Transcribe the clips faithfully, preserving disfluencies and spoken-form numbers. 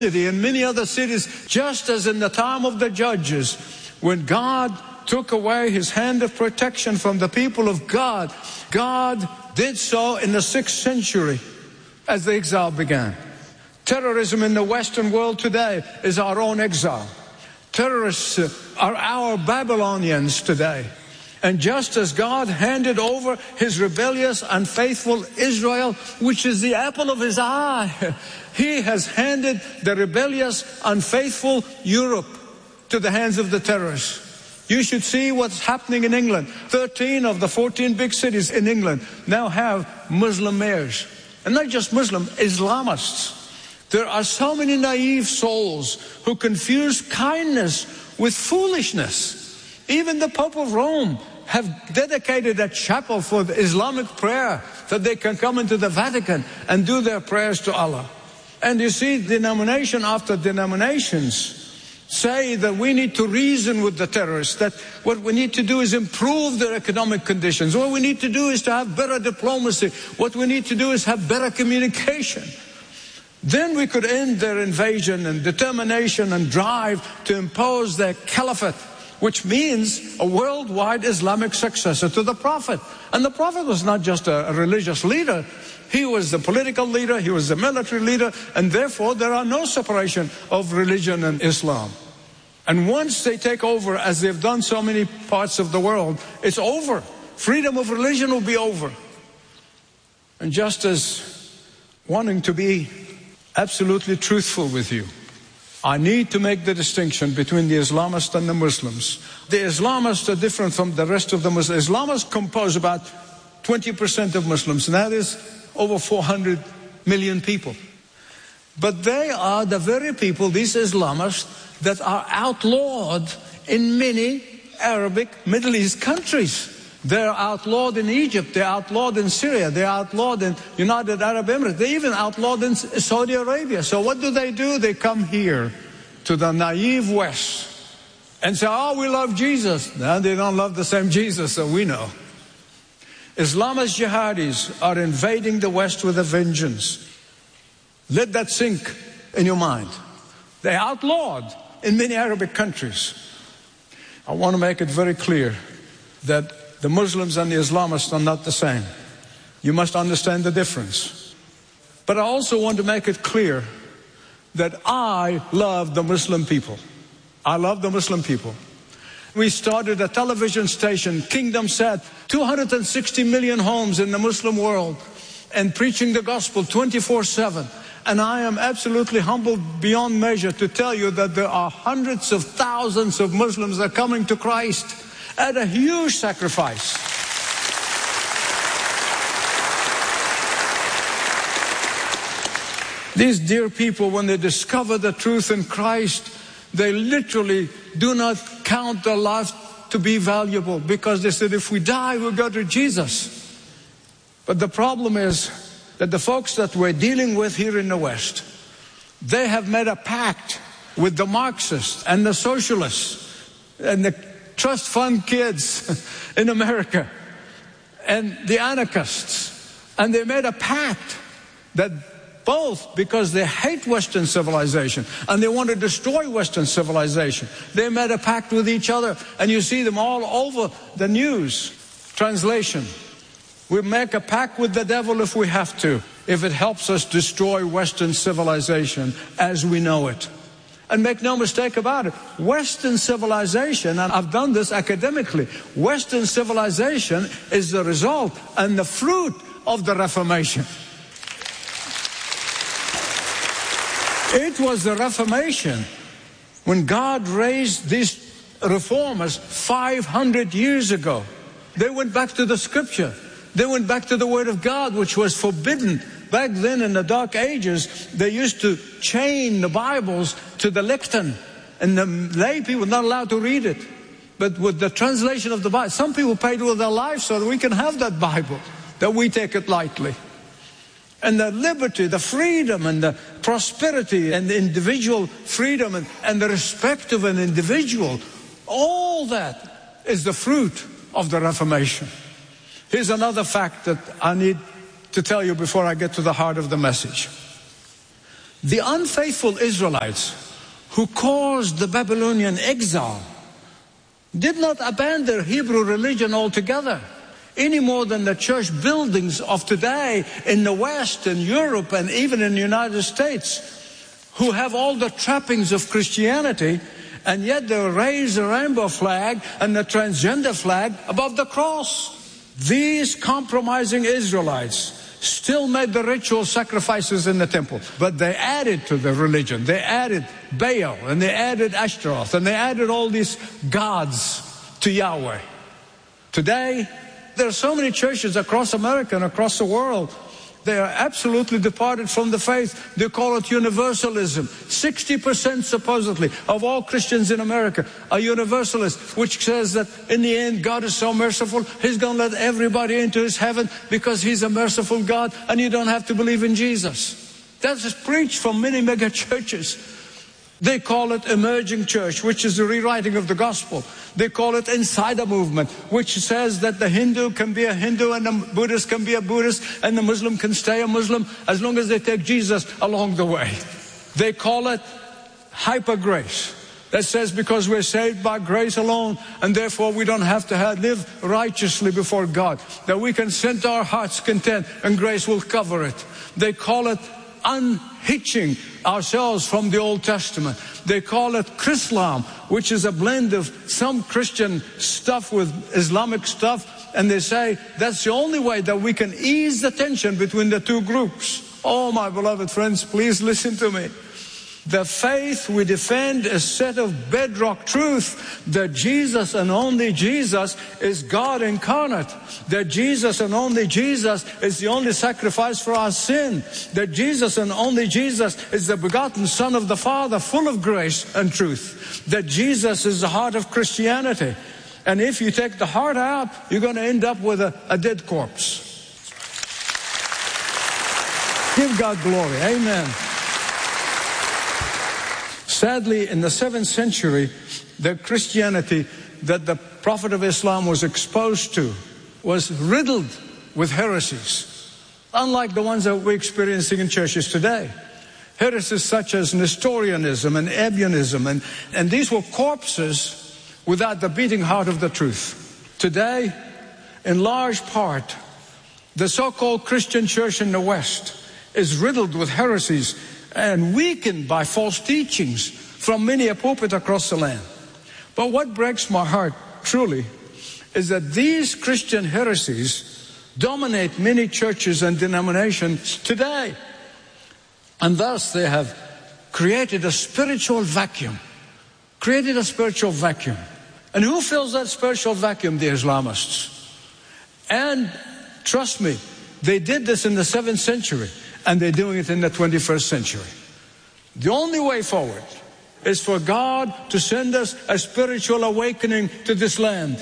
in many other cities, just as in the time of the judges, when God took away his hand of protection from the people of God, God did so in the sixth century as the exile began. Terrorism in the Western world today is our own exile. Terrorists are our Babylonians today. And just as God handed over his rebellious, unfaithful Israel, which is the apple of his eye, he has handed the rebellious, unfaithful Europe to the hands of the terrorists. You should see what's happening in England. thirteen of the fourteen big cities in England now have Muslim mayors. And not just Muslim, Islamists. There are so many naive souls who confuse kindness with foolishness. Even the Pope of Rome have dedicated a chapel for the Islamic prayer, that they can come into the Vatican and do their prayers to Allah. And you see, denomination after denominations say that we need to reason with the terrorists, that what we need to do is improve their economic conditions. What we need to do is to have better diplomacy. What we need to do is have better communication. Then we could end their invasion and determination and drive to impose their caliphate, which means a worldwide Islamic successor to the Prophet. And the Prophet was not just a, a religious leader. He was the political leader, he was the military leader, and therefore there are no separation of religion and Islam. And once they take over, as they've done so many parts of the world, it's over. Freedom of religion will be over. And just as wanting to be absolutely truthful with you, I need to make the distinction between the Islamists and the Muslims. The Islamists are different from the rest of the Muslims. Islamists compose about twenty percent of Muslims, and that is over four hundred million people. But they are the very people, these Islamists, that are outlawed in many Arabic Middle East countries. They're outlawed in Egypt, they're outlawed in Syria, they're outlawed in United Arab Emirates, they're even outlawed in Saudi Arabia. So what do they do? They come here to the naive West and say, oh, we love Jesus. No, they don't love the same Jesus that we know. Islamist jihadis are invading the West with a vengeance. Let that sink in your mind. They're outlawed in many Arabic countries. I want to make it very clear that the Muslims and the Islamists are not the same. You must understand the difference. But I also want to make it clear that I love the Muslim people. I love the Muslim people. We started a television station, Kingdom Sat, two hundred sixty million homes in the Muslim world, and preaching the gospel twenty-four seven. And I am absolutely humbled beyond measure to tell you that there are hundreds of thousands of Muslims that are coming to Christ at a huge sacrifice. These dear people, when they discover the truth in Christ, they literally do not count their life to be valuable, because they said, if we die, we'll go to Jesus. But the problem is that the folks that we're dealing with here in the West, they have made a pact with the Marxists and the socialists and the trust fund kids in America and the anarchists. And they made a pact that both, because they hate Western civilization and they want to destroy Western civilization, they made a pact with each other. And you see them all over the news. Translation: we make a pact with the devil if we have to, if it helps us destroy Western civilization as we know it. And make no mistake about it, Western civilization, and I've done this academically, Western civilization is the result and the fruit of the Reformation. It was the Reformation when God raised these reformers five hundred years ago. They went back to the scripture. They went back to the Word of God, which was forbidden. Back then in the Dark Ages, they used to chain the Bibles to the lectern, and the lay people were not allowed to read it. But with the translation of the Bible, some people paid with their lives so that we can have that Bible, that we take it lightly. And the liberty, the freedom, and the prosperity, and the individual freedom, and, and the respect of an individual, all that is the fruit of the Reformation. Here's another fact that I need to tell you before I get to the heart of the message. The unfaithful Israelites who caused the Babylonian exile did not abandon their Hebrew religion altogether, any more than the church buildings of today in the West, in Europe, and even in the United States, who have all the trappings of Christianity, and yet they raise the rainbow flag and the transgender flag above the cross. These compromising Israelites still made the ritual sacrifices in the temple, but they added to the religion. They added Baal, and they added Ashtaroth, and they added all these gods to Yahweh. Today, there are so many churches across America and across the world. They are absolutely departed from the faith. They call it universalism. sixty percent supposedly of all Christians in America are universalists, which says that in the end God is so merciful, He's going to let everybody into His heaven because He's a merciful God and you don't have to believe in Jesus. That's preached from many mega churches. They call it emerging church, which is the rewriting of the gospel. They call it insider movement, which says that the Hindu can be a Hindu and the Buddhist can be a Buddhist and the Muslim can stay a Muslim as long as they take Jesus along the way. They call it hyper grace. That says because we're saved by grace alone and therefore we don't have to have, live righteously before God, that we can send our hearts content and grace will cover it. They call it unhitching ourselves from the Old Testament. They call it Chrislam, which is a blend of some Christian stuff with Islamic stuff, and they say that's the only way that we can ease the tension between the two groups. Oh, my beloved friends, please listen to me. The faith we defend is set of bedrock truth that Jesus and only Jesus is God incarnate, that Jesus and only Jesus is the only sacrifice for our sin, that Jesus and only Jesus is the begotten Son of the Father, full of grace and truth, that Jesus is the heart of Christianity. And if you take the heart out, you're going to end up with a, a dead corpse. Give God glory. Amen. Sadly, in the seventh century, the Christianity that the Prophet of Islam was exposed to was riddled with heresies, unlike the ones that we're experiencing in churches today. Heresies such as Nestorianism and Ebionism, and, and these were corpses without the beating heart of the truth. Today, in large part, the so-called Christian church in the West is riddled with heresies and weakened by false teachings from many a pulpit across the land. But what breaks my heart truly is that these Christian heresies dominate many churches and denominations today. And thus they have created a spiritual vacuum. Created a spiritual vacuum. And who fills that spiritual vacuum? The Islamists. And trust me, they did this in the seventh century. And they're doing it in the twenty-first century. The only way forward is for God to send us a spiritual awakening to this land.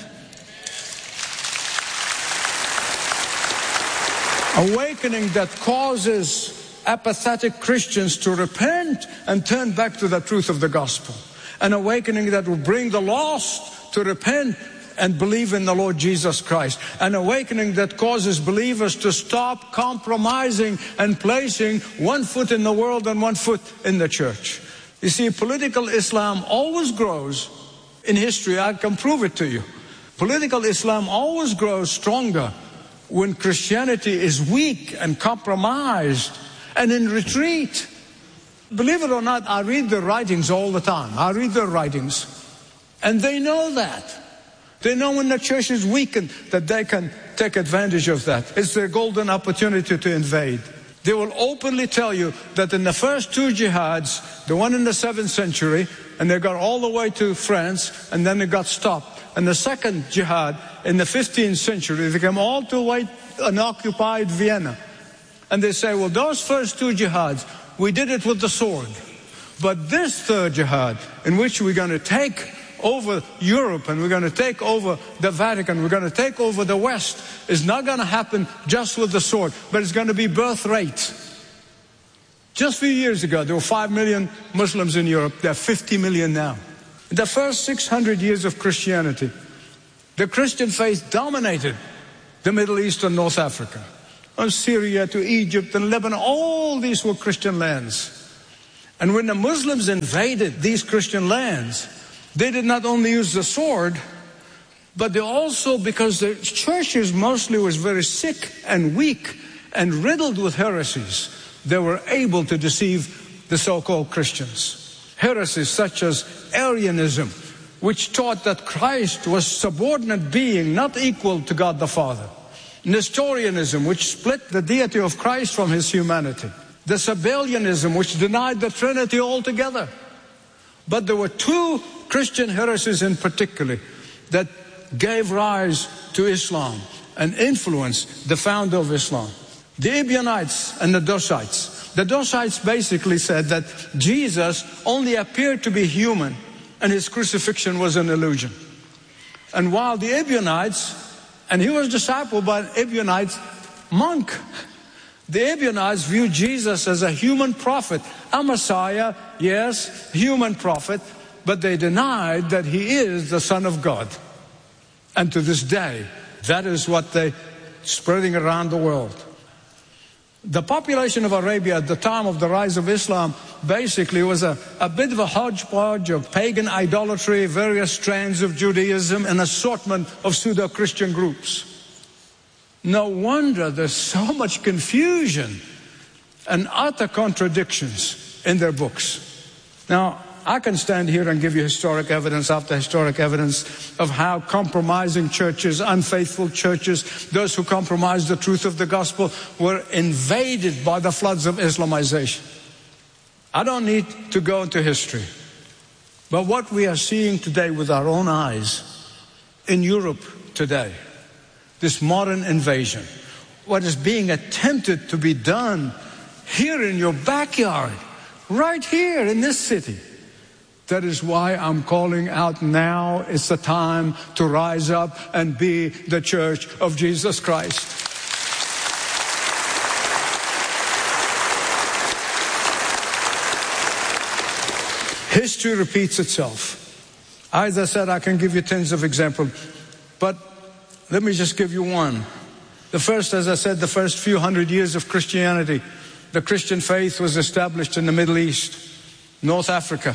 Awakening that causes apathetic Christians to repent and turn back to the truth of the gospel. An awakening that will bring the lost to repent and believe in the Lord Jesus Christ. An awakening that causes believers to stop compromising and placing one foot in the world and one foot in the church. You see, political Islam always grows in history. I can prove it to you. Political Islam always grows stronger when Christianity is weak and compromised and in retreat. Believe it or not, I read their writings all the time. I read their writings. And they know that. They know when the church is weakened that they can take advantage of that. It's their golden opportunity to invade. They will openly tell you that in the first two jihads, the one in the seventh century, and they got all the way to France, and then they got stopped. And the second jihad in the fifteenth century, they came all the way and occupied Vienna. And they say, well, those first two jihads, we did it with the sword. But this third jihad, in which we're going to take over Europe and we're going to take over the Vatican, we're going to take over the West, is not going to happen just with the sword, but it's going to be birth rate. Just a few years ago, there were five million Muslims in Europe. There are fifty million now. In the first six hundred years of Christianity, the Christian faith dominated the Middle East and North Africa. From Syria to Egypt and Lebanon, all these were Christian lands. And when the Muslims invaded these Christian lands, they did not only use the sword, but they also, because the churches mostly was very sick and weak and riddled with heresies, they were able to deceive the so-called Christians. Heresies such as Arianism, which taught that Christ was subordinate being, not equal to God the Father. Nestorianism, which split the deity of Christ from his humanity. The Sabellianism, which denied the Trinity altogether. But there were two Christian heresies in particular that gave rise to Islam and influenced the founder of Islam. The Ebionites and the Dosites. The Dosites basically said that Jesus only appeared to be human and his crucifixion was an illusion. And while the Ebionites, and he was discipled by an Ebionite monk, the Ebionites viewed Jesus as a human prophet, a Messiah, yes, human prophet, but they denied that he is the Son of God. And to this day, that is what they're spreading around the world. The population of Arabia at the time of the rise of Islam basically was a, a bit of a hodgepodge of pagan idolatry, various strands of Judaism, an assortment of pseudo-Christian groups. No wonder there's so much confusion and utter contradictions in their books. Now, I can stand here and give you historic evidence after historic evidence of how compromising churches, unfaithful churches, those who compromised the truth of the gospel were invaded by the floods of Islamization. I don't need to go into history. But what we are seeing today with our own eyes in Europe today, this modern invasion, what is being attempted to be done here in your backyard, right here in this city. That is why I'm calling out now. It's the time to rise up and be the church of Jesus Christ. History repeats itself. As I said, I can give you tens of examples, but let me just give you one. The first, as I said, the first few hundred years of Christianity, the Christian faith was established in the Middle East, North Africa.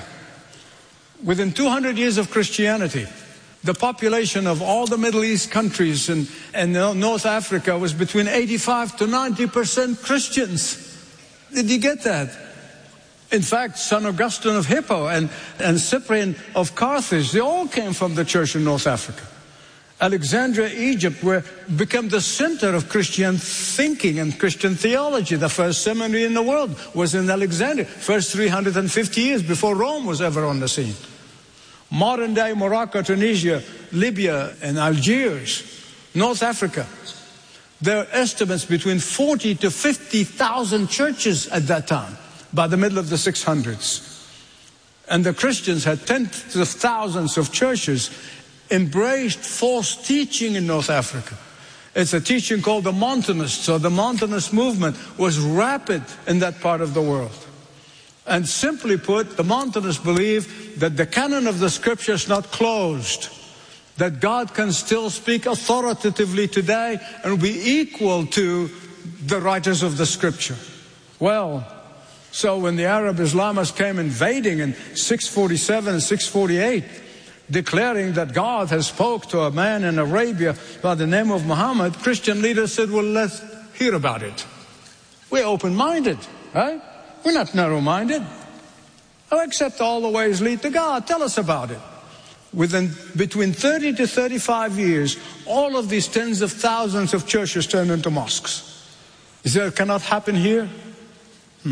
Within two hundred years of Christianity, the population of all the Middle East countries and, and North Africa was between eighty-five to ninety percent Christians. Did you get that? In fact, Saint Augustine of Hippo and, and Cyprian of Carthage, they all came from the church in North Africa. Alexandria, Egypt, where became the center of Christian thinking and Christian theology. The first seminary in the world was in Alexandria, first three hundred fifty years before Rome was ever on the scene. Modern day Morocco, Tunisia, Libya, and Algiers, North Africa. There are estimates between forty to fifty thousand churches at that time, by the middle of the six hundreds. And the Christians had tens of thousands of churches, embraced false teaching in North Africa. It's a teaching called the Montanists. So the Montanist movement was rapid in that part of the world. And simply put, the Montanists believe that the canon of the scripture is not closed, that God can still speak authoritatively today and be equal to the writers of the scripture. Well, so when the Arab Islamists came invading in six forty-seven and six forty-eight, declaring that God has spoke to a man in Arabia by the name of Muhammad, Christian leaders said, well, let's hear about it. We're open-minded, right? We're not narrow-minded. Oh, accept all the ways lead to God. Tell us about it. Within between thirty to thirty-five years, all of these tens of thousands of churches turned into mosques. Is that cannot happen here? Hmm.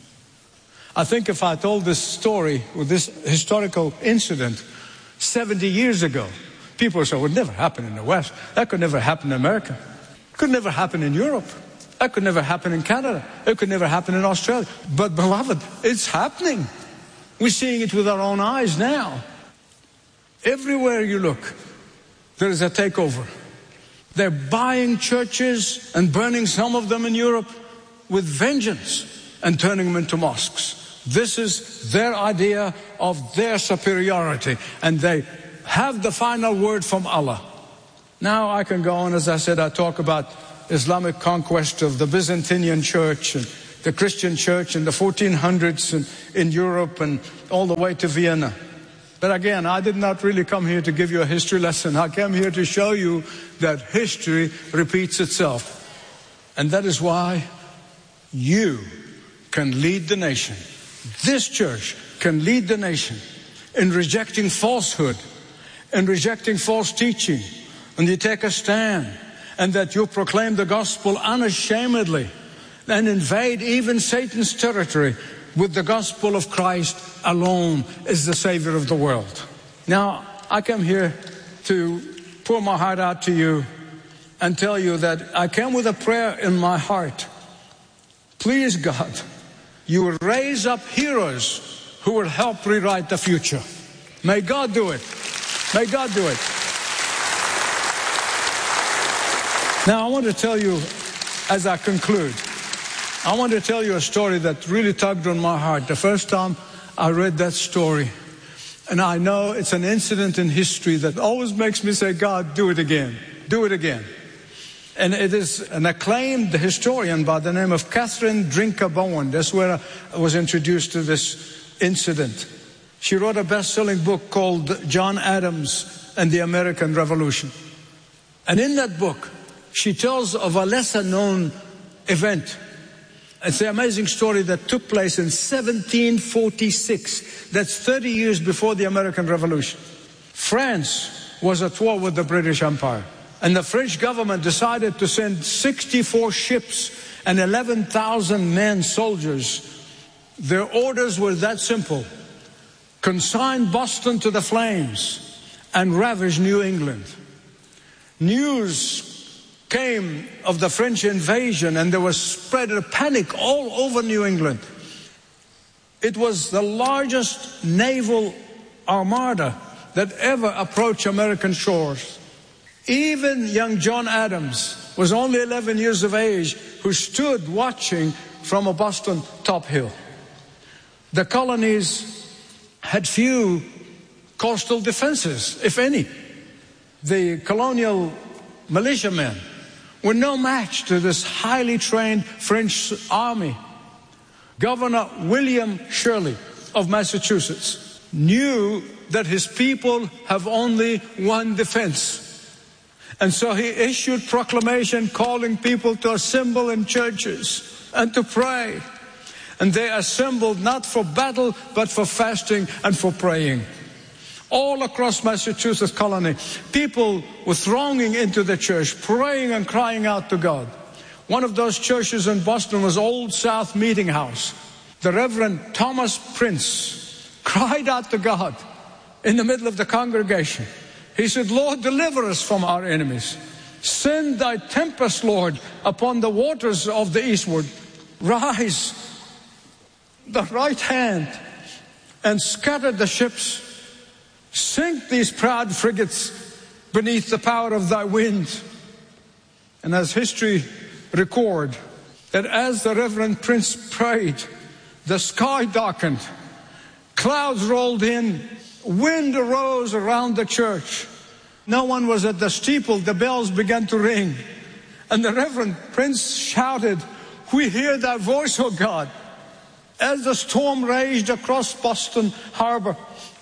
I think if I told this story with this historical incident seventy years ago, people would say, it would never happen in the West. That could never happen in America. It could never happen in Europe. That could never happen in Canada. It could never happen in Australia. But beloved, it's happening. We're seeing it with our own eyes now. Everywhere you look, there is a takeover. They're buying churches and burning some of them in Europe with vengeance and turning them into mosques. This is their idea of their superiority, and they have the final word from Allah. Now I can go on, as I said, I talk about Islamic conquest of the Byzantine Church and the Christian church in the fourteen hundreds in, in Europe and all the way to Vienna. But again, I did not really come here to give you a history lesson. I came here to show you that history repeats itself. And that is why you can lead the nation. This church can lead the nation in rejecting falsehood, in rejecting false teaching, and you take a stand, and that you proclaim the gospel unashamedly and invade even Satan's territory with the gospel of Christ alone as the Savior of the world. Now, I come here to pour my heart out to you and tell you that I came with a prayer in my heart. Please, God, you will raise up heroes who will help rewrite the future. May God do it. May God do it. Now, I want to tell you, as I conclude, I want to tell you a story that really tugged on my heart. The first time I read that story, and I know it's an incident in history that always makes me say, God, do it again. Do it again. And it is an acclaimed historian by the name of Catherine Drinker Bowen. That's where I was introduced to this incident. She wrote a best-selling book called John Adams and the American Revolution. And in that book, she tells of a lesser-known event. It's the amazing story that took place in seventeen forty-six. That's thirty years before the American Revolution. France was at war with the British Empire. And the French government decided to send sixty-four ships and eleven thousand men, soldiers. Their orders were that simple. Consign Boston to the flames and ravage New England. News came of the French invasion, and there was spread a panic all over New England. It was the largest naval armada that ever approached American shores. Even young John Adams was only eleven years of age, who stood watching from a Boston top hill. The colonies had few coastal defenses, if any. The colonial militiamen were no match to this highly trained French army. Governor William Shirley of Massachusetts knew that his people have only one defense. And so he issued proclamation calling people to assemble in churches and to pray. And they assembled not for battle, but for fasting and for praying. All across Massachusetts colony, people were thronging into the church, praying and crying out to God. One of those churches in Boston was Old South Meeting House. The Reverend Thomas Prince cried out to God in the middle of the congregation. He said, Lord, deliver us from our enemies. Send thy tempest, Lord, upon the waters of the eastward. Rise the right hand and scatter the ships. Sink these proud frigates beneath the power of thy wind. And as history records, that as the Reverend Prince prayed, the sky darkened, clouds rolled in, wind arose around the church. No one was at the steeple. The bells began to ring. And the Reverend Prince shouted, we hear thy voice, O God. As the storm raged across Boston Harbor,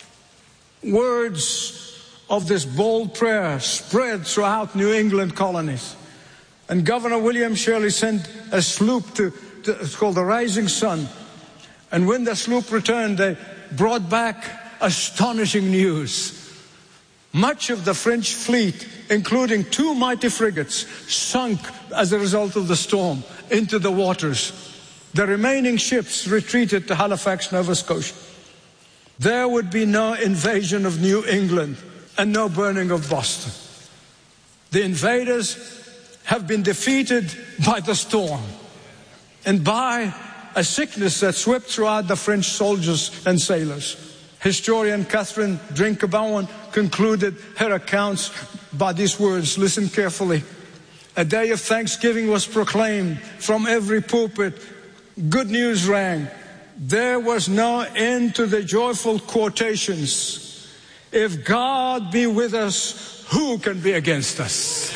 words of this bold prayer spread throughout New England colonies. And Governor William Shirley sent a sloop to, to it's called the Rising Sun. And when the sloop returned, they brought back astonishing news. Much of the French fleet, including two mighty frigates, sunk as a result of the storm into the waters. The remaining ships retreated to Halifax, Nova Scotia. There would be no invasion of New England and no burning of Boston. The invaders have been defeated by the storm and by a sickness that swept throughout the French soldiers and sailors. Historian Catherine Drinker Bowen concluded her accounts by these words. Listen carefully. A day of thanksgiving was proclaimed from every pulpit. Good news rang. There was no end to the joyful quotations. If God be with us, who can be against us?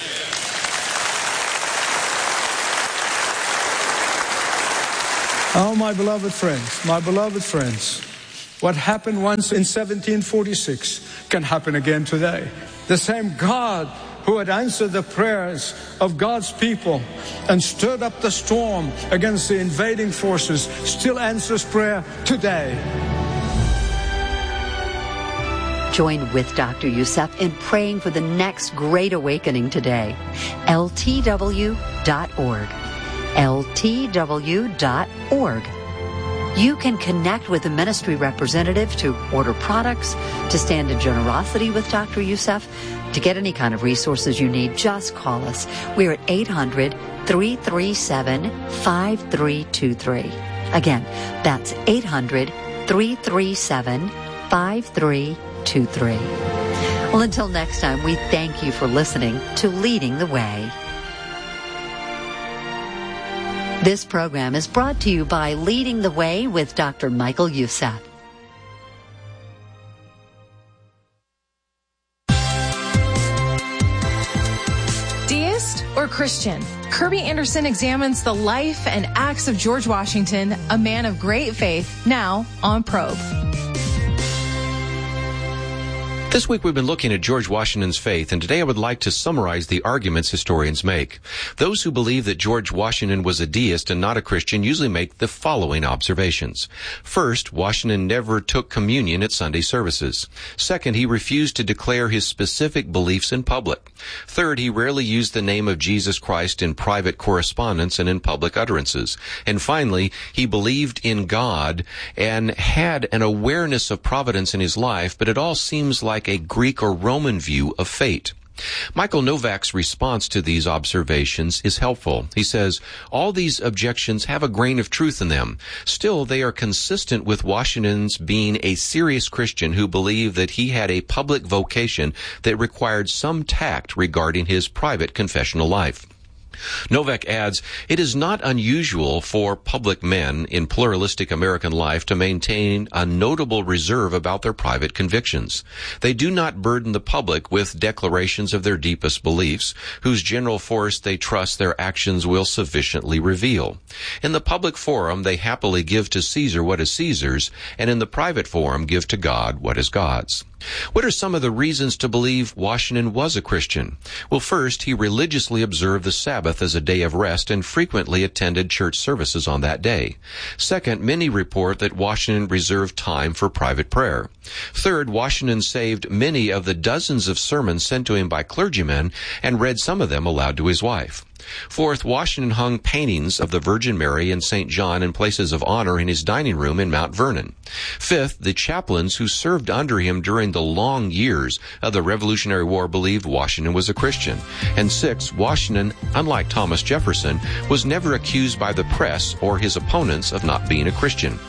Oh, my beloved friends, my beloved friends, what happened once in seventeen forty-six can happen again today. The same God who had answered the prayers of God's people and stirred up the storm against the invading forces still answers prayer today. Join with Doctor Youssef in praying for the next great awakening today. L T W dot org. L T W dot org. You can connect with a ministry representative to order products, to stand in generosity with Doctor Youssef. To get any kind of resources you need, just call us. We're at eight hundred, three three seven, five three two three. Again, that's eight hundred, three three seven, five three two three. Well, until next time, we thank you for listening to Leading the Way. This program is brought to you by Leading the Way with Doctor Michael Youssef. Deist or Christian? Kirby Anderson examines the life and acts of George Washington, a man of great faith, now on Probe. This week we've been looking at George Washington's faith, and today I would like to summarize the arguments historians make. Those who believe that George Washington was a deist and not a Christian usually make the following observations. First, Washington never took communion at Sunday services. Second, he refused to declare his specific beliefs in public. Third, he rarely used the name of Jesus Christ in private correspondence and in public utterances. And finally, he believed in God and had an awareness of providence in his life, but it all seems like a Greek or Roman view of fate. Michael Novak's response to these observations is helpful. He says, all these objections have a grain of truth in them. Still, they are consistent with Washington's being a serious Christian who believed that he had a public vocation that required some tact regarding his private confessional life. Novak adds, it is not unusual for public men in pluralistic American life to maintain a notable reserve about their private convictions. They do not burden the public with declarations of their deepest beliefs, whose general force they trust their actions will sufficiently reveal. In the public forum, they happily give to Caesar what is Caesar's, and in the private forum give to God what is God's. What are some of the reasons to believe Washington was a Christian? Well, first, he religiously observed the Sabbath as a day of rest and frequently attended church services on that day. Second, many report that Washington reserved time for private prayer. Third, Washington saved many of the dozens of sermons sent to him by clergymen and read some of them aloud to his wife. Fourth, Washington hung paintings of the Virgin Mary and Saint John in places of honor in his dining room in Mount Vernon. Fifth, the chaplains who served under him during the long years of the Revolutionary War believed Washington was a Christian. And sixth, Washington, unlike Thomas Jefferson, was never accused by the press or his opponents of not being a Christian.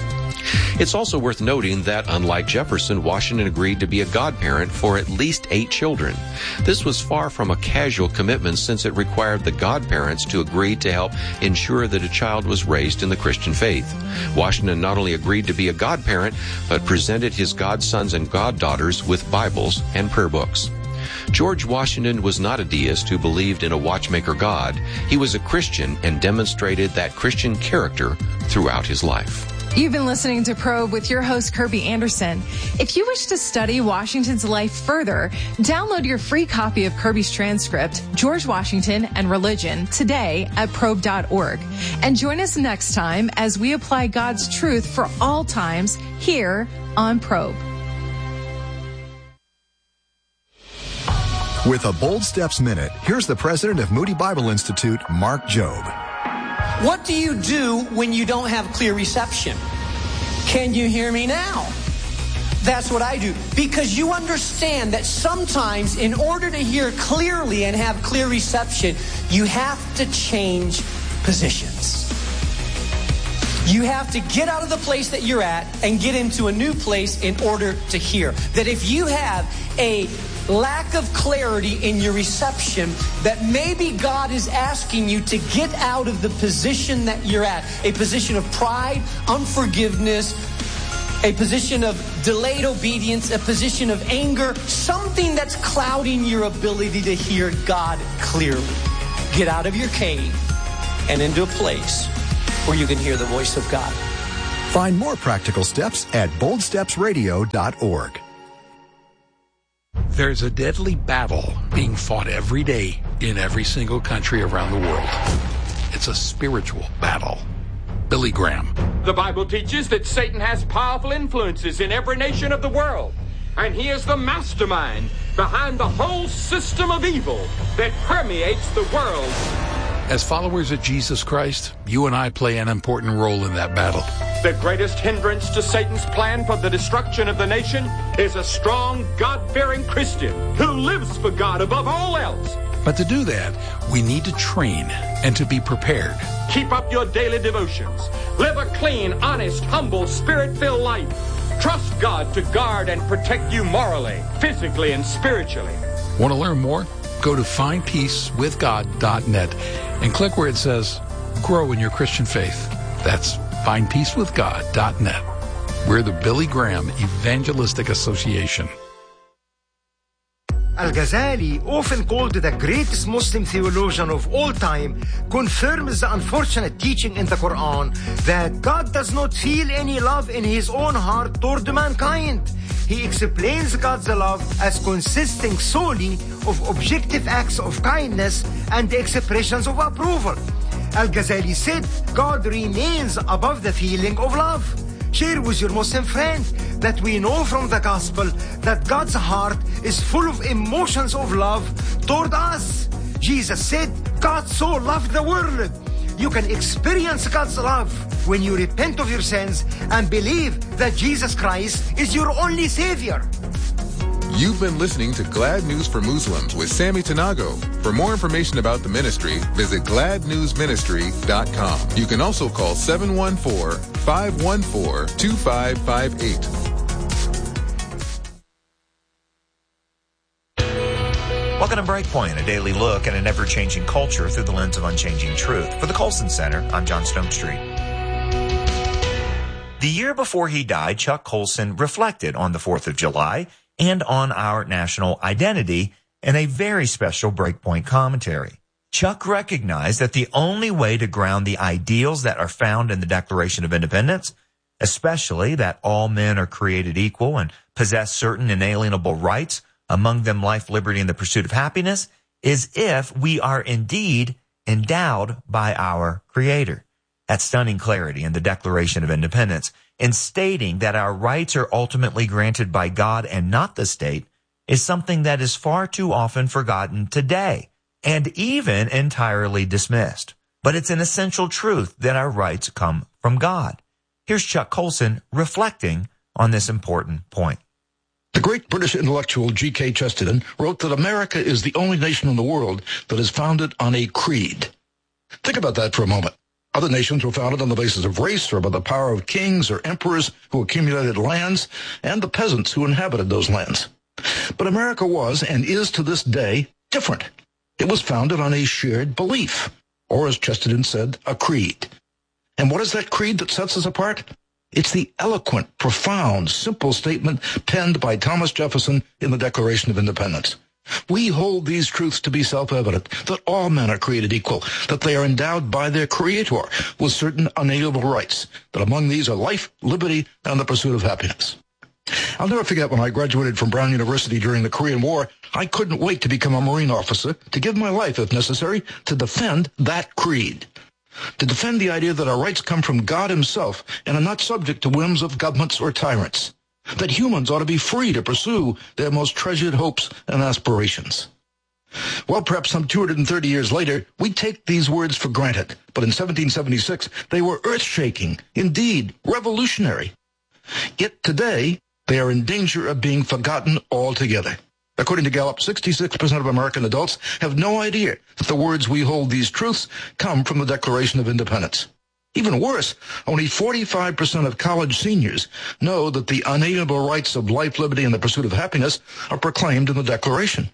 It's also worth noting that, unlike Jefferson, Washington agreed to be a godparent for at least eight children. This was far from a casual commitment, since it required the godparents to agree to help ensure that a child was raised in the Christian faith. Washington not only agreed to be a godparent, but presented his godsons and goddaughters with Bibles and prayer books. George Washington was not a deist who believed in a watchmaker God. He was a Christian and demonstrated that Christian character throughout his life. You've been listening to Probe with your host, Kirby Anderson. If you wish to study Washington's life further, download your free copy of Kirby's transcript, George Washington and Religion, today at probe dot org. And join us next time as we apply God's truth for all times here on Probe. With a Bold Steps Minute, here's the president of Moody Bible Institute, Mark Jobe. What do you do when you don't have clear reception? Can you hear me now? That's what I do. Because you understand that sometimes in order to hear clearly and have clear reception, you have to change positions. You have to get out of the place that you're at and get into a new place in order to hear. That if you have a lack of clarity in your reception, that maybe God is asking you to get out of the position that you're at, a position of pride, unforgiveness, a position of delayed obedience, a position of anger, something that's clouding your ability to hear God clearly. Get out of your cave and into a place where you can hear the voice of God. Find more practical steps at bold steps radio dot org. There's a deadly battle being fought every day in every single country around the world. It's a spiritual battle. Billy Graham. The Bible teaches that Satan has powerful influences in every nation of the world, and he is the mastermind behind the whole system of evil that permeates the world. As followers of Jesus Christ, you and I play an important role in that battle. The greatest hindrance to Satan's plan for the destruction of the nation is a strong, God-fearing Christian who lives for God above all else. But to do that, we need to train and to be prepared. Keep up your daily devotions. Live a clean, honest, humble, spirit-filled life. Trust God to guard and protect you morally, physically, and spiritually. Want to learn more? Go to find peace with god dot net and click where it says, Grow in Your Christian Faith. That's find peace with god dot net. We're the Billy Graham Evangelistic Association. Al-Ghazali, often called the greatest Muslim theologian of all time, confirms the unfortunate teaching in the Quran that God does not feel any love in his own heart toward mankind. He explains God's love as consisting solely of objective acts of kindness and expressions of approval. Al-Ghazali said, God remains above the feeling of love. Share with your Muslim friend that we know from the gospel that God's heart is full of emotions of love toward us. Jesus said, God so loved the world. You can experience God's love when you repent of your sins and believe that Jesus Christ is your only Savior. You've been listening to Glad News for Muslims with Sammy Tanago. For more information about the ministry, visit glad news ministry dot com. You can also call seven one four, five one four, two five five eight. Welcome to Breakpoint, a daily look at an ever-changing culture through the lens of unchanging truth. For the Colson Center, I'm John Stonestreet. The year before he died, Chuck Colson reflected on the fourth of July and on our national identity in a very special Breakpoint commentary. Chuck recognized that the only way to ground the ideals that are found in the Declaration of Independence, especially that all men are created equal and possess certain inalienable rights, among them life, liberty, and the pursuit of happiness, is if we are indeed endowed by our Creator. That stunning clarity in the Declaration of Independence, in stating that our rights are ultimately granted by God and not the state, is something that is far too often forgotten today, and even entirely dismissed. But it's an essential truth that our rights come from God. Here's Chuck Colson reflecting on this important point. The great British intellectual G K Chesterton wrote that America is the only nation in the world that is founded on a creed. Think about that for a moment. Other nations were founded on the basis of race or by the power of kings or emperors who accumulated lands and the peasants who inhabited those lands. But America was, and is to this day, different. It was founded on a shared belief, or as Chesterton said, a creed. And what is that creed that sets us apart? It's the eloquent, profound, simple statement penned by Thomas Jefferson in the Declaration of Independence. We hold these truths to be self-evident, that all men are created equal, that they are endowed by their Creator with certain unalienable rights, that among these are life, liberty, and the pursuit of happiness. I'll never forget when I graduated from Brown University during the Korean War, I couldn't wait to become a Marine officer, to give my life, if necessary, to defend that creed. To defend the idea that our rights come from God Himself and are not subject to whims of governments or tyrants. That humans ought to be free to pursue their most treasured hopes and aspirations. Well, perhaps some two hundred thirty years later, we take these words for granted. But in seventeen seventy-six, they were earth-shaking, indeed revolutionary. Yet today, they are in danger of being forgotten altogether. According to Gallup, sixty-six percent of American adults have no idea that the words "we hold these truths" come from the Declaration of Independence. Even worse, only forty-five percent of college seniors know that the unalienable rights of life, liberty, and the pursuit of happiness are proclaimed in the Declaration.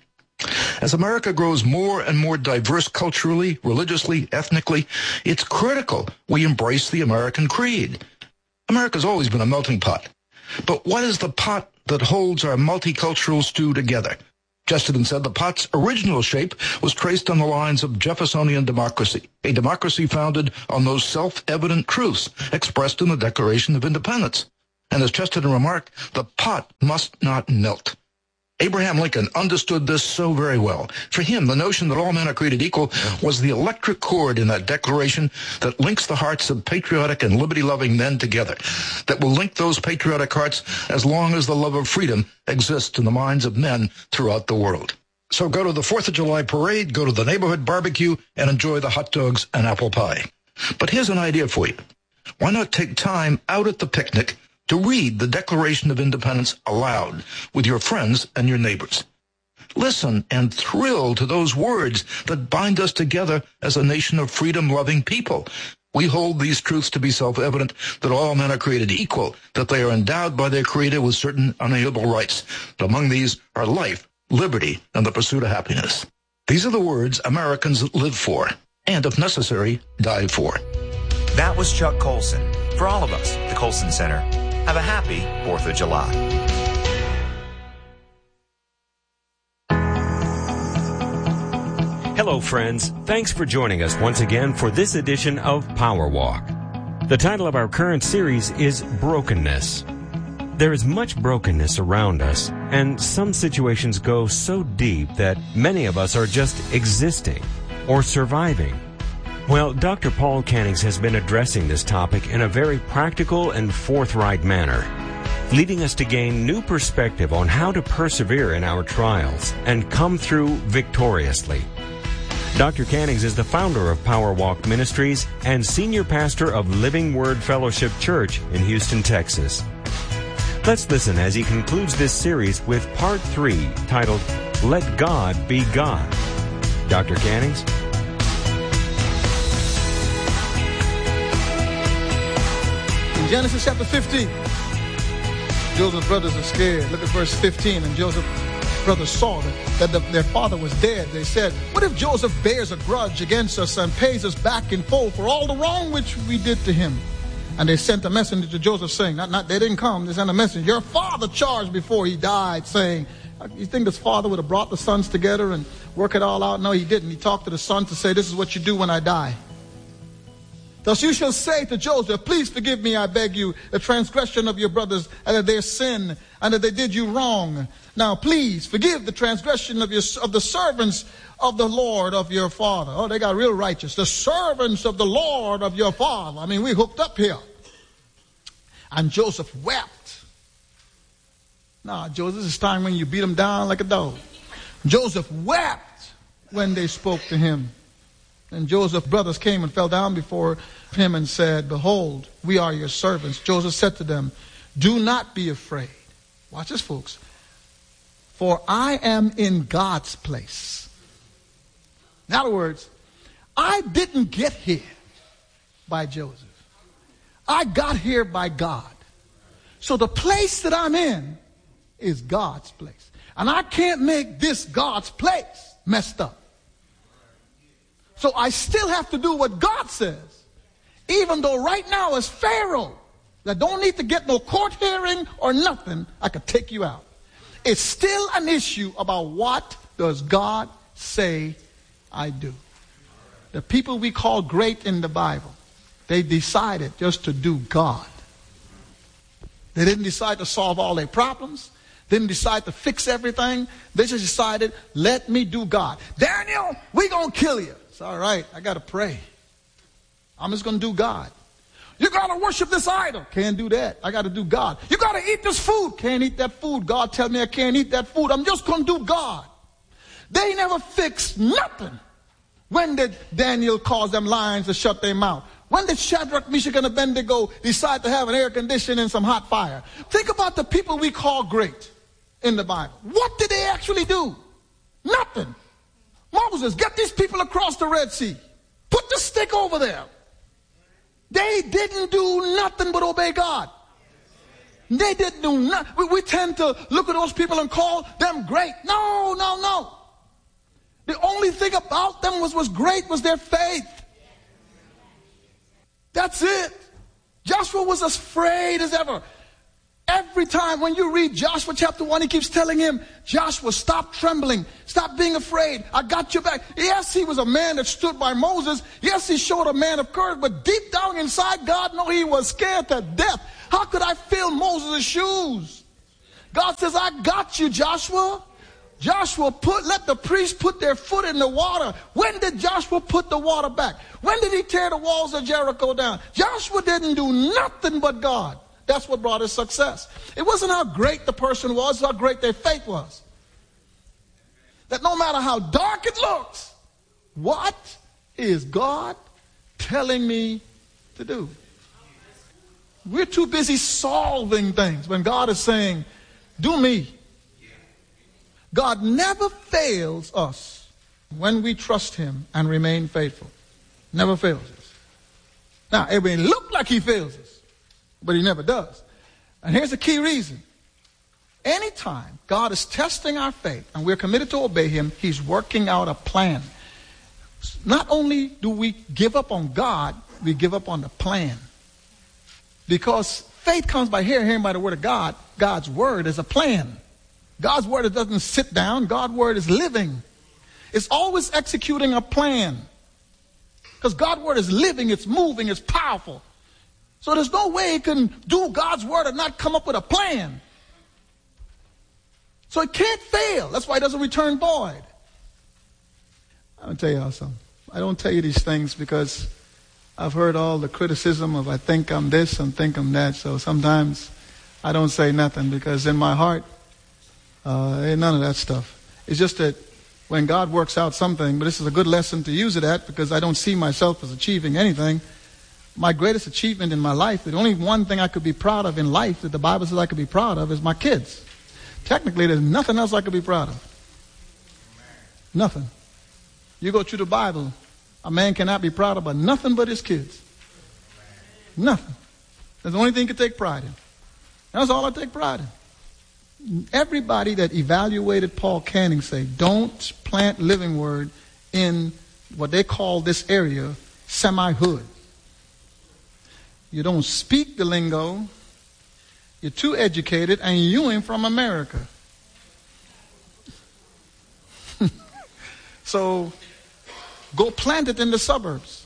As America grows more and more diverse culturally, religiously, ethnically, it's critical we embrace the American creed. America's always been a melting pot. But what is the pot that holds our multicultural stew together? Chesterton said the pot's original shape was traced on the lines of Jeffersonian democracy, a democracy founded on those self-evident truths expressed in the Declaration of Independence. And as Chesterton remarked, the pot must not melt. Abraham Lincoln understood this so very well. For him, the notion that all men are created equal was the electric cord in that declaration that links the hearts of patriotic and liberty-loving men together, that will link those patriotic hearts as long as the love of freedom exists in the minds of men throughout the world. So go to the fourth of July parade, go to the neighborhood barbecue, and enjoy the hot dogs and apple pie. But here's an idea for you. Why not take time out at the picnic to read the Declaration of Independence aloud with your friends and your neighbors? Listen and thrill to those words that bind us together as a nation of freedom-loving people. We hold these truths to be self-evident, that all men are created equal, that they are endowed by their Creator with certain unalienable rights. Among these are life, liberty, and the pursuit of happiness. These are the words Americans live for, and if necessary, die for. That was Chuck Colson. For all of us, the Colson Center, have a happy fourth of July. Hello, friends. Thanks for joining us once again for this edition of Power Walk. The title of our current series is Brokenness. There is much brokenness around us, and some situations go so deep that many of us are just existing or surviving. Well, Doctor Paul Cannings has been addressing this topic in a very practical and forthright manner, leading us to gain new perspective on how to persevere in our trials and come through victoriously. Doctor Cannings is the founder of Power Walk Ministries and senior pastor of Living Word Fellowship Church in Houston, Texas. Let's listen as he concludes this series with part three, titled, Let God Be God. Doctor Cannings? Genesis chapter fifteen. Joseph's brothers are scared. Look at verse fifteen. And Joseph's brothers saw that, that the, their father was dead. They said, what if Joseph bears a grudge against us and pays us back in full for all the wrong which we did to him? And they sent a messenger to Joseph saying, not, not they didn't come, they sent a messenger. Your father charged before he died, saying, you think his father would have brought the sons together and work it all out? No, he didn't. He talked to the son to say, this is what you do when I die. Thus you shall say to Joseph, please forgive me, I beg you, the transgression of your brothers, and that their sin, and that they did you wrong. Now please forgive the transgression of your of the servants of the Lord of your father. Oh, they got real righteous. The servants of the Lord of your father. I mean, we hooked up here. And Joseph wept. Nah, Joseph, this is time when you beat him down like a dog. Joseph wept when they spoke to him. And Joseph's brothers came and fell down before him and said, behold, we are your servants. Joseph said to them, do not be afraid. Watch this, folks. For I am in God's place. In other words, I didn't get here by Joseph. I got here by God. So the place that I'm in is God's place. And I can't make this God's place messed up. So I still have to do what God says. Even though right now as Pharaoh, that don't need to get no court hearing or nothing, I could take you out. It's still an issue about what does God say I do. The people we call great in the Bible, they decided just to do God. They didn't decide to solve all their problems. Didn't decide to fix everything. They just decided, let me do God. Daniel, we gonna kill you. It's all right. I got to pray. I'm just going to do God. You got to worship this idol. Can't do that. I got to do God. You got to eat this food. Can't eat that food. God tell me I can't eat that food. I'm just going to do God. They never fixed nothing. When did Daniel cause them lions to shut their mouth? When did Shadrach, Meshach, and Abednego decide to have an air conditioner and some hot fire? Think about the people we call great in the Bible. What did they actually do? Nothing. Moses, get these people across the Red Sea. Put the stick over there. They didn't do nothing but obey God. They didn't do nothing. We, we tend to look at those people and call them great. No, no, no. The only thing about them was, was great was their faith. That's it. Joshua was as afraid as ever. Every time when you read Joshua chapter one, he keeps telling him, Joshua, stop trembling. Stop being afraid. I got your back. Yes, he was a man that stood by Moses. Yes, he showed a man of courage. But deep down inside, God knew he was scared to death. How could I fill Moses' shoes? God says, I got you, Joshua. Joshua, put let the priests put their foot in the water. When did Joshua put the water back? When did he tear the walls of Jericho down? Joshua didn't do nothing but God. That's what brought his success. It wasn't how great the person was, it's how great their faith was. That no matter how dark it looks, what is God telling me to do? We're too busy solving things when God is saying, do me. God never fails us when we trust him and remain faithful. Never fails us. Now, it may look like he fails us, but he never does. And here's the key reason. Anytime God is testing our faith and we're committed to obey him, he's working out a plan. Not only do we give up on God, we give up on the plan. Because faith comes by hearing, hearing by the word of God. God's word is a plan. God's word, it doesn't sit down. God's word is living. It's always executing a plan. Because God's word is living, it's moving, it's powerful. So there's no way it can do God's word and not come up with a plan. So it can't fail. That's why it doesn't return void. I'm going to tell y'all something. I don't tell you these things because I've heard all the criticism of I think I'm this and think I'm that. So sometimes I don't say nothing because in my heart, uh, ain't none of that stuff. It's just that when God works out something, but this is a good lesson to use it at because I don't see myself as achieving anything. My greatest achievement in my life, the only one thing I could be proud of in life that the Bible says I could be proud of is my kids. Technically, there's nothing else I could be proud of. Nothing. You go through the Bible, a man cannot be proud of nothing but his kids. Nothing. That's the only thing he can take pride in. That's all I take pride in. Everybody that evaluated Paul Canning say, don't plant Living Word in what they call this area semi-hood. You don't speak the lingo. You're too educated, and you ain't from America. So go plant it in the suburbs.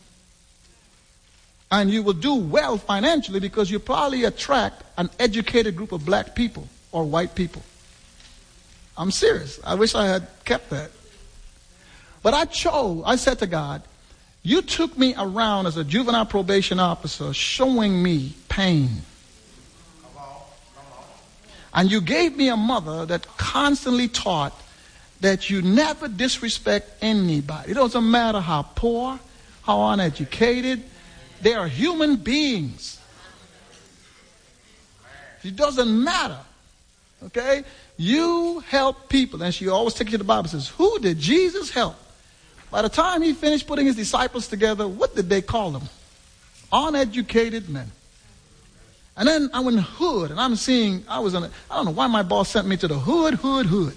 And you will do well financially because you probably attract an educated group of black people or white people. I'm serious. I wish I had kept that. But I chose, I said to God, you took me around as a juvenile probation officer showing me pain. And you gave me a mother that constantly taught that you never disrespect anybody. It doesn't matter how poor, how uneducated, they are human beings. It doesn't matter. Okay? You help people. And she always takes you to the Bible and says, who did Jesus help? By the time he finished putting his disciples together, what did they call them? Uneducated men. And then I went in the hood, and I'm seeing, I was in a, I don't know why my boss sent me to the hood, hood, hood.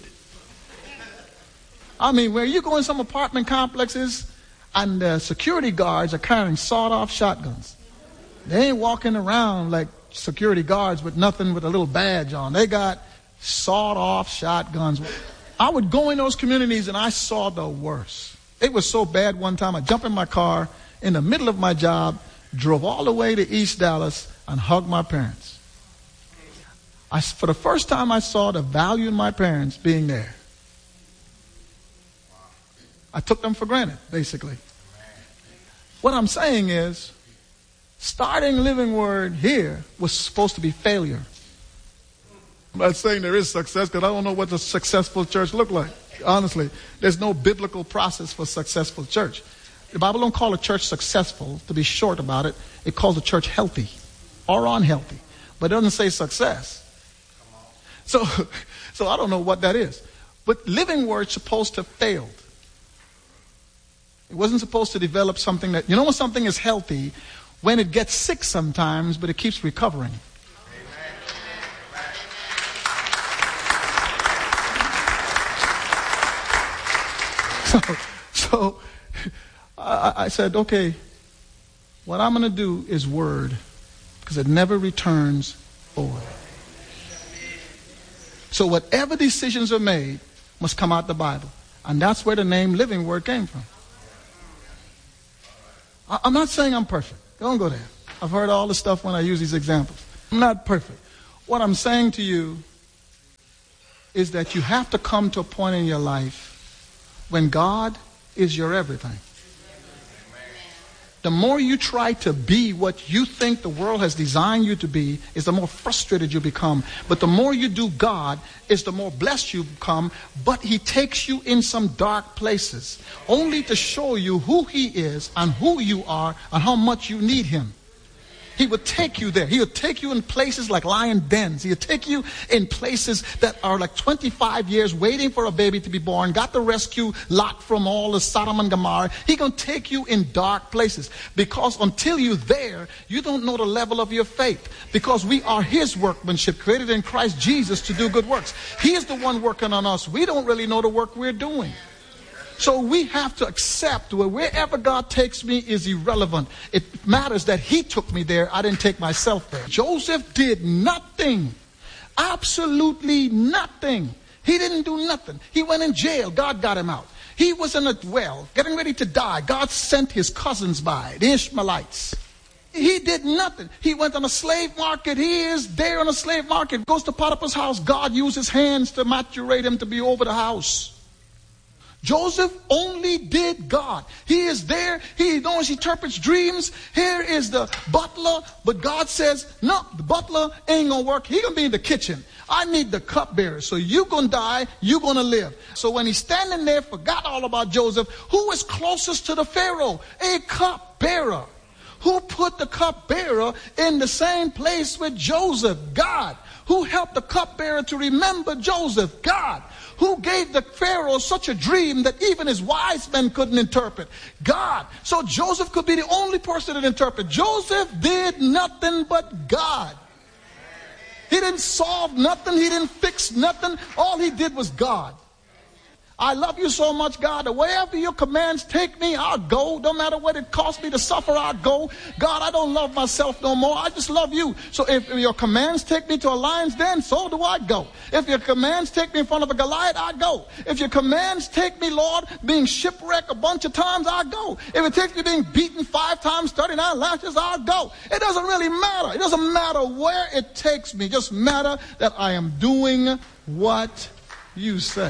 I mean, where you go in some apartment complexes, and the security guards are carrying sawed-off shotguns. They ain't walking around like security guards with nothing with a little badge on. They got sawed-off shotguns. I would go in those communities, and I saw the worst. It was so bad one time, I jumped in my car in the middle of my job, drove all the way to East Dallas, and hugged my parents. I, for the first time, I saw the value in my parents being there. I took them for granted, basically. What I'm saying is, starting Living Word here was supposed to be failure. I'm not saying there is success because I don't know what a successful church look like. Honestly, there's no biblical process for successful church. The Bible don't call a church successful, to be short about it. It calls a church healthy or unhealthy, but it doesn't say success. So, so I don't know what that is. But Living Word's supposed to have failed. It wasn't supposed to develop something that, you know when something is healthy, when it gets sick sometimes, but it keeps recovering. So, so I, I said, okay, what I'm going to do is word, because it never returns void. So whatever decisions are made must come out the Bible. And that's where the name Living Word came from. I, I'm not saying I'm perfect. Don't go there. I've heard all the stuff when I use these examples. I'm not perfect. What I'm saying to you is that you have to come to a point in your life when God is your everything. The more you try to be what you think the world has designed you to be, is the more frustrated you become. But the more you do God, is the more blessed you become. But He takes you in some dark places, only to show you who He is and who you are and how much you need Him. He would take you there. He would take you in places like lion dens. He would take you in places that are like twenty-five years waiting for a baby to be born. Got the rescue lot from all the Sodom and Gomorrah. He's going to take you in dark places. Because until you're there, you don't know the level of your faith. Because we are His workmanship, created in Christ Jesus to do good works. He is the one working on us. We don't really know the work we're doing. So we have to accept that wherever God takes me is irrelevant. It matters that He took me there. I didn't take myself there. Joseph did nothing. Absolutely nothing. He didn't do nothing. He went in jail. God got him out. He was in a well, getting ready to die. God sent his cousins by, the Ishmaelites. He did nothing. He went on a slave market. He is there on a slave market. Goes to Potiphar's house. God used his hands to maturate him to be over the house. Joseph only did God. He is there. He knows, he interprets dreams. Here is the butler. But God says, no, the butler ain't going to work. He going to be in the kitchen. I need the cupbearer. So you going to die. You going to live. So when he's standing there, forgot all about Joseph. Who is closest to the Pharaoh? A cupbearer. Who put the cupbearer in the same place with Joseph? God. Who helped the cupbearer to remember Joseph? God. Who gave the Pharaoh such a dream that even his wise men couldn't interpret? God. So Joseph could be the only person that interpreted. Joseph did nothing but God. He didn't solve nothing. He didn't fix nothing. All he did was God. I love you so much, God, that wherever your commands take me, I'll go. No matter what it costs me to suffer, I'll go. God, I don't love myself no more. I just love you. So if your commands take me to a lion's den, so do I go. If your commands take me in front of a Goliath, I go. If your commands take me, Lord, being shipwrecked a bunch of times, I go. If it takes me being beaten five times, thirty-nine lashes, I'll go. It doesn't really matter. It doesn't matter where it takes me. It just matter that I am doing what you say.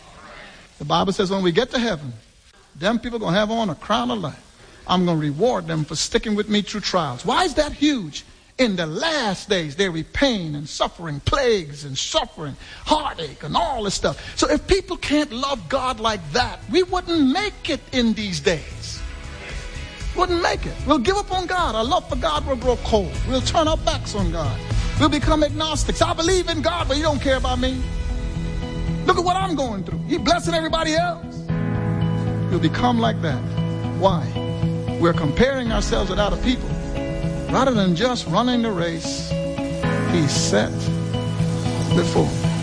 The Bible says when we get to heaven, them people are going to have on a crown of life. I'm going to reward them for sticking with me through trials. Why is that huge? In the last days, there will be pain and suffering, plagues and suffering, heartache and all this stuff. So if people can't love God like that, we wouldn't make it in these days. Wouldn't make it. We'll give up on God. Our love for God will grow cold. We'll turn our backs on God. We'll become agnostics. I believe in God, but He don't care about me. Look at what I'm going through. He blessing everybody else. You'll become like that. Why? We're comparing ourselves with other people rather than just running the race He set before.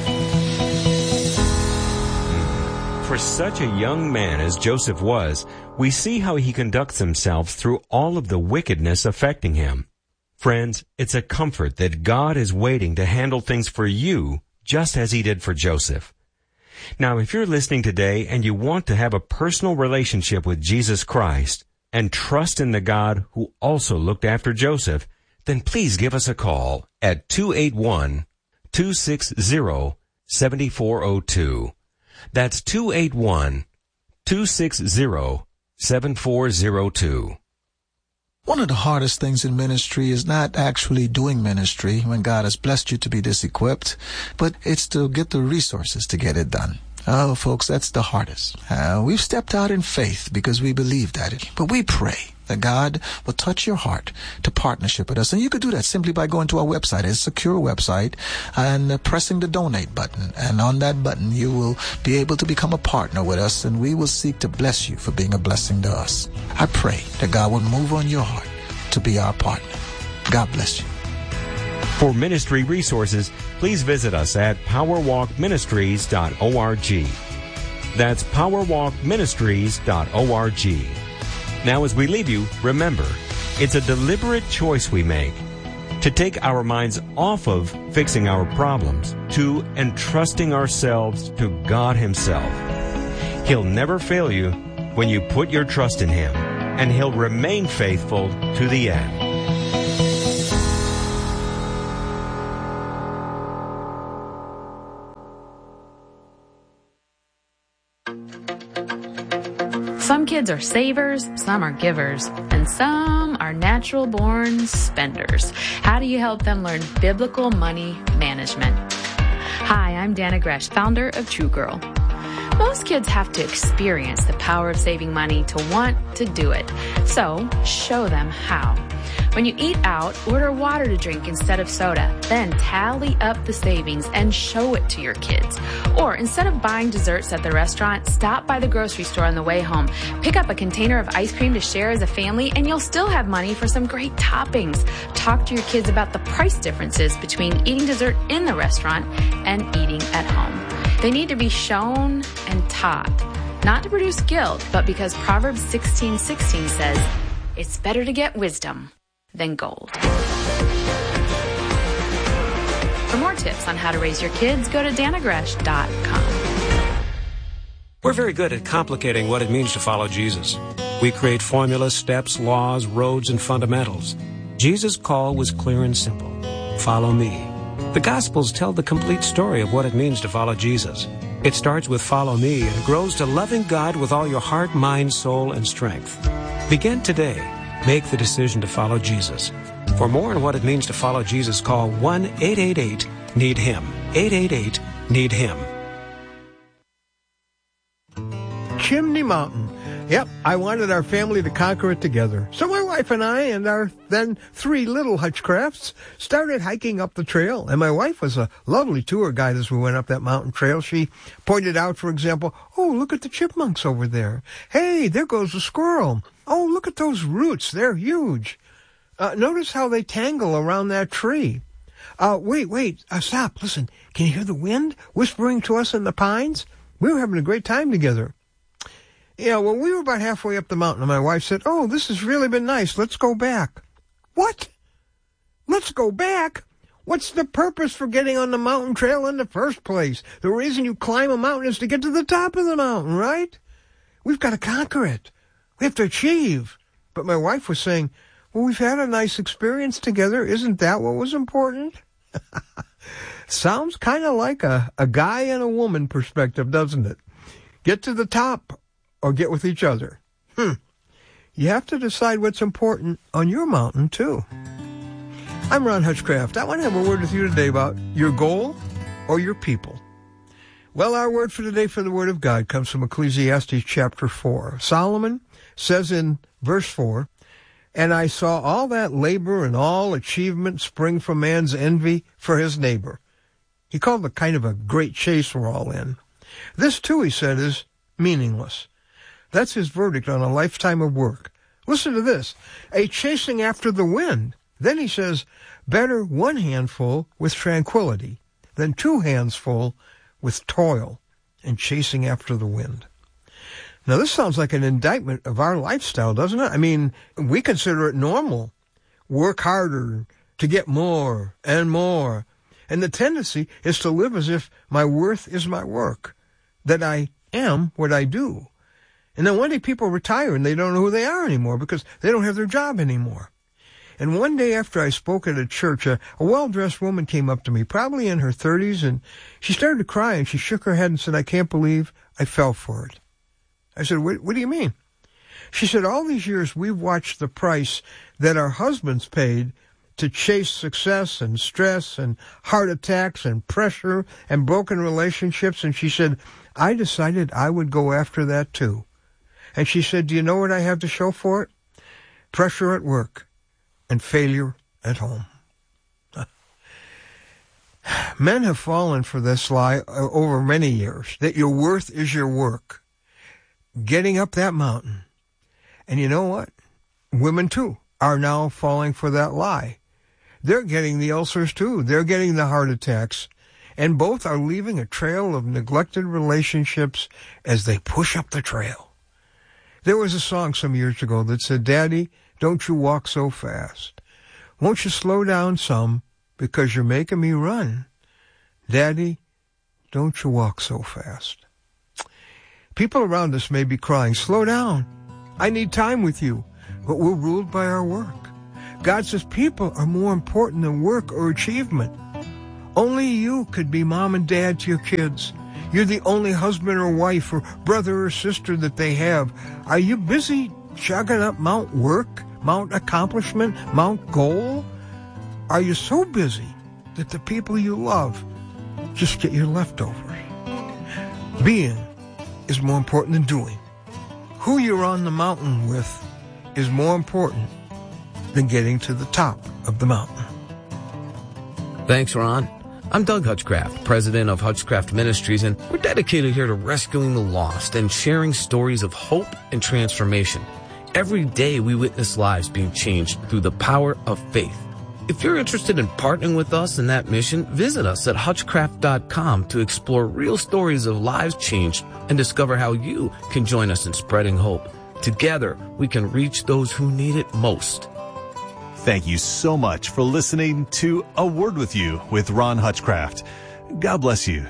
For such a young man as Joseph was, we see how he conducts himself through all of the wickedness affecting him. Friends, it's a comfort that God is waiting to handle things for you just as He did for Joseph. Now, if you're listening today and you want to have a personal relationship with Jesus Christ and trust in the God who also looked after Joseph, then please give us a call at two eight one, two six zero, seven four zero two. That's two eight one, two six zero, seven four zero two. One of the hardest things in ministry is not actually doing ministry when God has blessed you to be this equipped, but it's to get the resources to get it done. Oh, folks, that's the hardest. Uh, we've stepped out in faith because we believe that. But we pray that God will touch your heart to partnership with us. And you could do that simply by going to our website. It's a secure website and uh, pressing the donate button. And on that button, you will be able to become a partner with us, and we will seek to bless you for being a blessing to us. I pray that God will move on your heart to be our partner. God bless you. For ministry resources, please visit us at power walk ministries dot org. That's power walk ministries dot org. Now, as we leave you, remember, it's a deliberate choice we make. to take our minds off of fixing our problems to entrusting ourselves to God Himself. He'll never fail you when you put your trust in Him, and He'll remain faithful to the end. Some kids are savers, some are givers, and some are natural-born spenders. How do you help them learn biblical money management? Hi, I'm Dana Gresh, founder of True Girl. Most kids have to experience the power of saving money to want to do it. So, show them how. When you eat out, order water to drink instead of soda. Then tally up the savings and show it to your kids. Or instead of buying desserts at the restaurant, stop by the grocery store on the way home. Pick up a container of ice cream to share as a family, and you'll still have money for some great toppings. Talk to your kids about the price differences between eating dessert in the restaurant and eating at home. They need to be shown and taught, not to produce guilt, but because Proverbs sixteen sixteen says, it's better to get wisdom than gold. For more tips on how to raise your kids, go to dana gresh dot com. We're very good at complicating what it means to follow Jesus. We create formulas, steps, laws, roads, and fundamentals. Jesus' call was clear and simple. Follow me. The Gospels tell the complete story of what it means to follow Jesus. It starts with follow me and grows to loving God with all your heart, mind, soul, and strength. Begin today. Make the decision to follow Jesus. For more on what it means to follow Jesus, call one eight eight eight need him. eight eight eight need him. Chimney Mountain. Yep, I wanted our family to conquer it together. So my wife and I and our then three little Hutchcrafts started hiking up the trail. And my wife was a lovely tour guide as we went up that mountain trail. She pointed out, for example, oh, look at the chipmunks over there. Hey, there goes a squirrel. Oh, look at those roots. They're huge. Uh, notice how they tangle around that tree. Uh, wait, wait, uh, stop, listen. Can you hear the wind whispering to us in the pines? We were having a great time together. Yeah, well, we were about halfway up the mountain, and my wife said, oh, this has really been nice. Let's go back. What? Let's go back? What's the purpose for getting on the mountain trail in the first place? The reason you climb a mountain is to get to the top of the mountain, right? We've got to conquer it. We have to achieve. But my wife was saying, well, we've had a nice experience together. Isn't that what was important? Sounds kind of like a, a guy and a woman perspective, doesn't it? Get to the top or get with each other. Hmm. You have to decide what's important on your mountain, too. I'm Ron Hutchcraft. I want to have a word with you today about your goal or your people. Well, our word for today for the Word of God comes from Ecclesiastes chapter four. Solomon says in verse four, and I saw all that labor and all achievement spring from man's envy for his neighbor. He called it kind of a great chase we're all in. This, too, he said, is meaningless. That's his verdict on a lifetime of work. Listen to this, a chasing after the wind. Then he says, better one handful with tranquility than two hands full with toil and chasing after the wind. Now, this sounds like an indictment of our lifestyle, doesn't it? I mean, we consider it normal. Work harder to get more and more. And the tendency is to live as if my worth is my work, that I am what I do. And then one day people retire and they don't know who they are anymore because they don't have their job anymore. And one day after I spoke at a church, a, a well-dressed woman came up to me, probably in her thirties, and she started to cry, and she shook her head and said, I can't believe I fell for it. I said, what, what do you mean? She said, all these years we've watched the price that our husbands paid to chase success and stress and heart attacks and pressure and broken relationships, and she said, I decided I would go after that too. And she said, do you know what I have to show for it? Pressure at work and failure at home. Men have fallen for this lie over many years, that your worth is your work. Getting up that mountain. And you know what? Women, too, are now falling for that lie. They're getting the ulcers, too. They're getting the heart attacks. And both are leaving a trail of neglected relationships as they push up the trail. There was a song some years ago that said, Daddy, don't you walk so fast. Won't you slow down some because you're making me run? Daddy, don't you walk so fast. People around us may be crying, slow down. I need time with you. But we're ruled by our work. God says people are more important than work or achievement. Only you could be mom and dad to your kids. You're the only husband or wife or brother or sister that they have. Are you busy chugging up Mount Work, Mount Accomplishment, Mount Goal? Are you so busy that the people you love just get your leftovers? Being is more important than doing. Who you're on the mountain with is more important than getting to the top of the mountain. Thanks, Ron. I'm Doug Hutchcraft, president of Hutchcraft Ministries, and we're dedicated here to rescuing the lost and sharing stories of hope and transformation. Every day we witness lives being changed through the power of faith. If you're interested in partnering with us in that mission, visit us at hutchcraft dot com to explore real stories of lives changed and discover how you can join us in spreading hope. Together, we can reach those who need it most. Thank you so much for listening to A Word With You with Ron Hutchcraft. God bless you.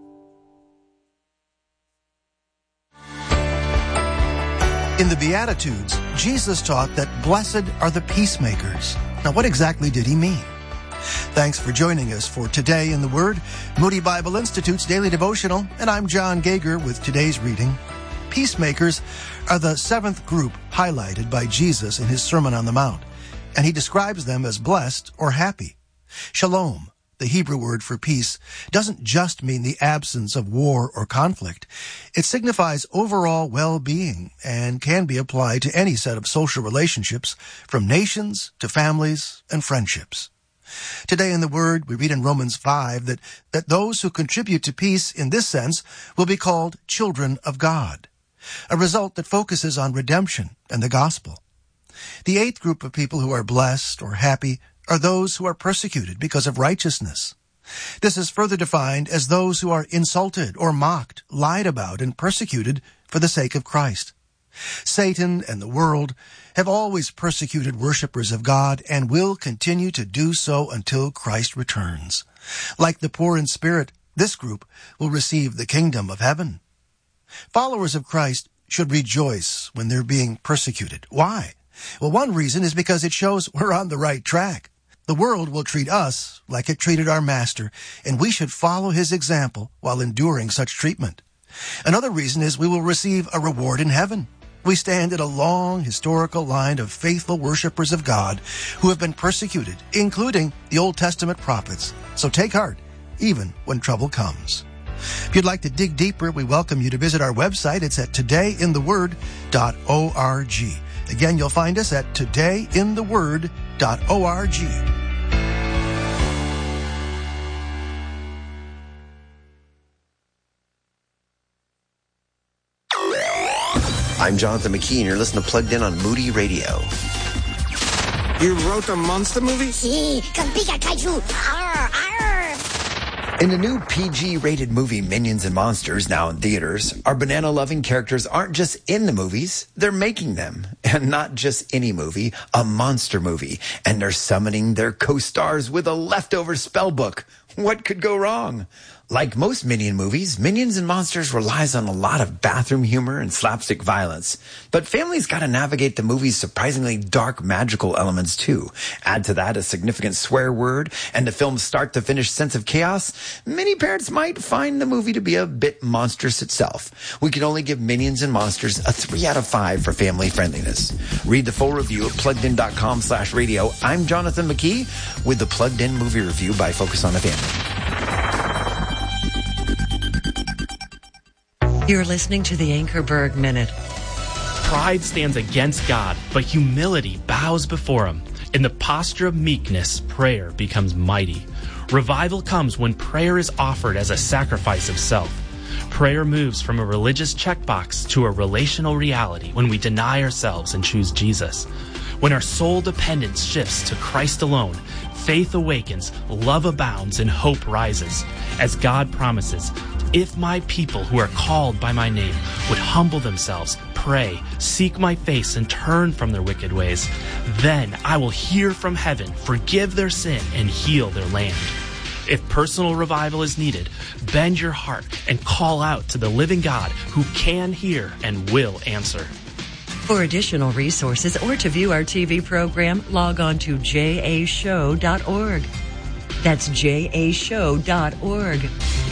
In the Beatitudes, Jesus taught that blessed are the peacemakers. Now, what exactly did he mean? Thanks for joining us for Today in the Word, Moody Bible Institute's daily devotional, and I'm John Gager with today's reading. Peacemakers are the seventh group highlighted by Jesus in his Sermon on the Mount, and he describes them as blessed or happy. Shalom, the Hebrew word for peace, doesn't just mean the absence of war or conflict. It signifies overall well-being and can be applied to any set of social relationships, from nations to families and friendships. Today in the Word, we read in Romans five that, that those who contribute to peace in this sense will be called children of God, a result that focuses on redemption and the gospel. The eighth group of people who are blessed or happy are those who are persecuted because of righteousness. This is further defined as those who are insulted or mocked, lied about, and persecuted for the sake of Christ. Satan and the world have always persecuted worshipers of God and will continue to do so until Christ returns. Like the poor in spirit, this group will receive the kingdom of heaven. Followers of Christ should rejoice when they're being persecuted. Why? Well, one reason is because it shows we're on the right track. The world will treat us like it treated our Master, and we should follow his example while enduring such treatment. Another reason is we will receive a reward in heaven. We stand in a long historical line of faithful worshipers of God who have been persecuted, including the Old Testament prophets. So take heart, even when trouble comes. If you'd like to dig deeper, we welcome you to visit our website. It's at today in the word dot org. Again, you'll find us at today in the word dot org. I'm Jonathan McKee, and you're listening to Plugged In on Moody Radio. You wrote a monster movie? Sí, con Pikachu. Arr, arr. In the new P G-rated movie Minions and Monsters, now in theaters, our banana-loving characters aren't just in the movies, they're making them. And not just any movie, a monster movie. And they're summoning their co-stars with a leftover spell book. What could go wrong? Like most Minion movies, Minions and Monsters relies on a lot of bathroom humor and slapstick violence. But families gotta navigate the movie's surprisingly dark magical elements too. Add to that a significant swear word and the film's start-to-finish sense of chaos, many parents might find the movie to be a bit monstrous itself. We can only give Minions and Monsters a three out of five for family friendliness. Read the full review at plugged in dot com slash radio. I'm Jonathan McKee with the Plugged In Movie Review by Focus on the Family. You're listening to the Anchorberg Minute. Pride stands against God, but humility bows before him. In the posture of meekness, prayer becomes mighty. Revival comes when prayer is offered as a sacrifice of self. Prayer moves from a religious checkbox to a relational reality when we deny ourselves and choose Jesus. When our sole dependence shifts to Christ alone, faith awakens, love abounds, and hope rises. As God promises, if my people who are called by my name would humble themselves, pray, seek my face, and turn from their wicked ways. Then I will hear from heaven, forgive their sin, and heal their land. If personal revival is needed, bend your heart and call out to the living God who can hear and will answer. For additional resources or to view our T V program, log on to j a show dot org. That's j a show dot org.